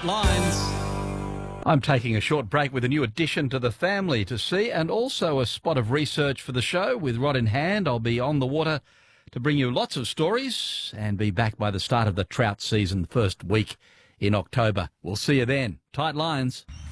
Tight Lines. I'm taking a short break with a new addition to the family to see, and also a spot of research for the show. With rod in hand, I'll be on the water to bring you lots of stories and be back by the start of the trout season, first week in October. We'll see you then. Tight Lines.